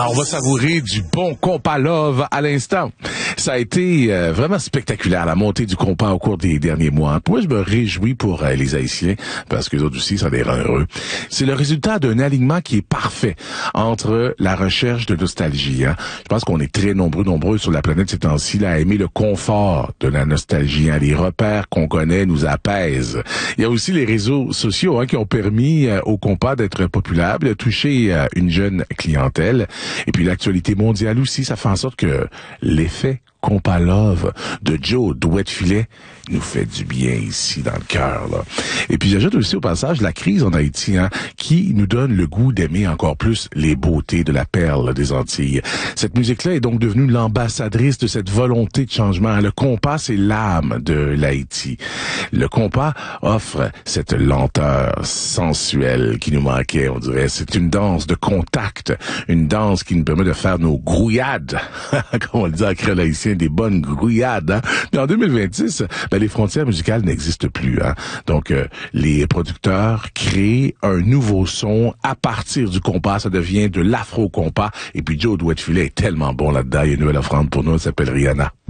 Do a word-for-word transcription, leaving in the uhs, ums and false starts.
On va savourer du bon compas love à l'instant. Ça a été euh, vraiment spectaculaire, la montée du compas au cours des derniers mois. Moi, je me réjouis pour euh, les Haïtiens, parce que les autres aussi, ça les rend heureux. C'est le résultat d'un alignement qui est parfait entre la recherche de nostalgie. Hein. Je pense qu'on est très nombreux, nombreux sur la planète ces temps-ci là, à aimer le confort de la nostalgie. Hein. Les repères qu'on connaît nous apaisent. Il y a aussi les réseaux sociaux hein, qui ont permis euh, au compas d'être populaire, de toucher euh, une jeune clientèle. Et puis l'actualité mondiale aussi, ça fait en sorte que l'effet compas love de Joe Douette-Filet nous fait du bien ici dans le cœur. Là. Et puis j'ajoute aussi au passage la crise en Haïti hein, qui nous donne le goût d'aimer encore plus les beautés de la perle des Antilles. Cette musique-là est donc devenue l'ambassadrice de cette volonté de changement. Le compas, c'est l'âme de l'Haïti. Le compas offre cette lenteur sensuelle qui nous manquait, on dirait. C'est une danse de contact, une danse qui nous permet de faire nos grouillades, comme on le dit en créole haïtien, des bonnes grouillades. Hein? Mais en deux mille vingt-six, ben, les frontières musicales n'existent plus. Hein? Donc, euh, les producteurs créent un nouveau son à partir du compas. Ça devient de l'afro-compas. Et puis, Joe Douette-Filet est tellement bon là-dedans. Il y a une nouvelle offrande pour nous. Elle s'appelle Rihanna.